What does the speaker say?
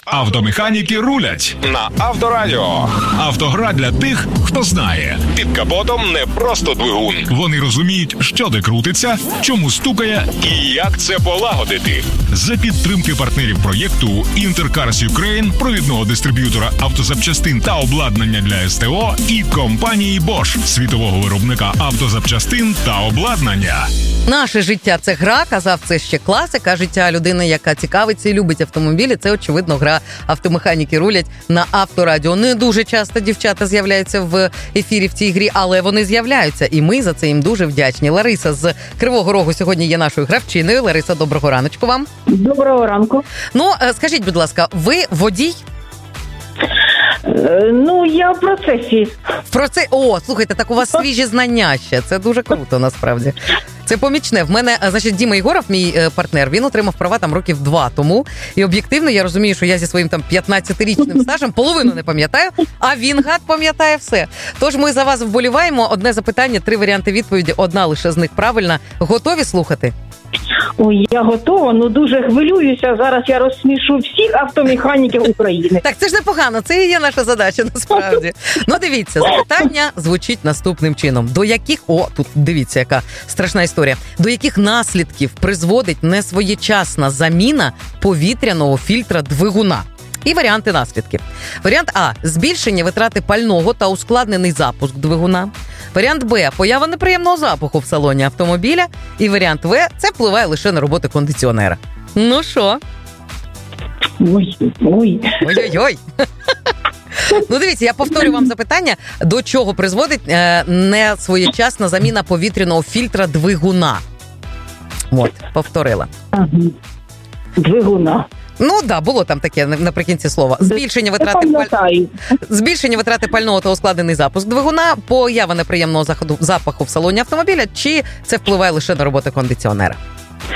Автомеханіки рулять на Авторадіо. Автогра для тих, хто знає. Під капотом не просто двигун. Вони розуміють, що де крутиться, чому стукає І як це полагодити. За підтримки партнерів проєкту Intercars Ukraine, провідного дистриб'ютора автозапчастин та обладнання для СТО і компанії Bosch, світового виробника автозапчастин та обладнання. Наше життя – це гра, казав, це ще класика. Життя людини, яка цікавиться і любить автомобілі, це, очевидно, гра «Автомеханіки рулять» на Авторадіо. Не дуже часто дівчата з'являються в ефірі в цій грі, але вони з'являються, і ми за це їм дуже вдячні. Лариса з Кривого Рогу сьогодні є нашою гравчиною. Лариса, доброго раночку вам. Доброго ранку. Ну, скажіть, будь ласка, ви водій? Я в процесі. О, слухайте, так у вас свіжі знання ще. Це дуже круто, насправді. Це помічне. В мене, Діма Єгоров, мій партнер, він отримав права там років 2 тому. І об'єктивно я розумію, що я зі своїм там 15-річним стажем половину не пам'ятаю, а він, гад, пам'ятає все. Тож ми за вас вболіваємо. Одне запитання, 3 варіанти відповіді, одна лише з них правильна. Готові слухати? Ой, я готова, дуже хвилююся. Зараз я розсмішу всіх автомеханіків України. Так, це ж непогано, це і є наша задача, насправді. Дивіться, запитання звучить наступним чином. До яких, тут дивіться, яка страшна історія. До яких наслідків призводить несвоєчасна заміна повітряного фільтра двигуна? І варіанти наслідків. Варіант А – збільшення витрати пального та ускладнений запуск двигуна. Варіант Б – поява неприємного запаху в салоні автомобіля. І варіант В – це впливає лише на роботу кондиціонера. Ну що? Ой-ой-ой. Дивіться, я повторю вам запитання. До чого призводить несвоєчасна заміна повітряного фільтра двигуна? Повторила. Двигуна. Було там таке наприкінці слова. Збільшення витрати пального та ускладнений запуск двигуна, поява неприємного запаху в салоні автомобіля, чи це впливає лише на роботу кондиціонера?